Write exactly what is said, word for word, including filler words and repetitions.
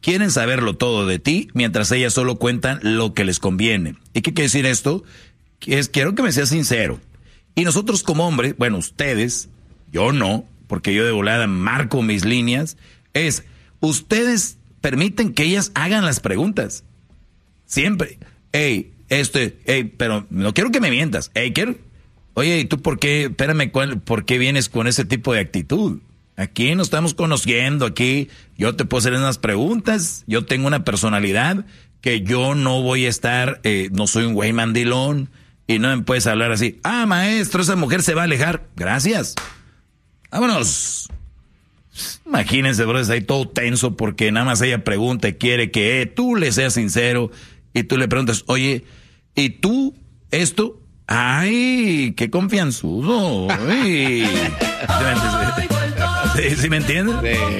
quieren saberlo todo de ti, mientras ellas solo cuentan lo que les conviene. ¿Y qué quiere decir esto? Que es, quiero que me seas sincero. Y nosotros como hombres, bueno, ustedes, yo no, porque yo de volada marco mis líneas, es, ustedes permiten que ellas hagan las preguntas. Siempre. Ey, este, ey, pero no quiero que me mientas. Ey, quiero... Oye, ¿y tú por qué, espérame, por qué vienes con ese tipo de actitud? Aquí nos estamos conociendo, aquí yo te puedo hacer unas preguntas, yo tengo una personalidad que yo no voy a estar, eh, no soy un güey mandilón y no me puedes hablar así. Ah, maestro, esa mujer se va a alejar. Gracias. Vámonos. Imagínense, bro, está ahí todo tenso porque nada más ella pregunta y quiere que eh, tú le seas sincero y tú le preguntas, oye, ¿y tú esto? ¡Ay, qué confianzudo! Ay. ¿Sí me entiendes? ¿Sí me entiendes? Sí.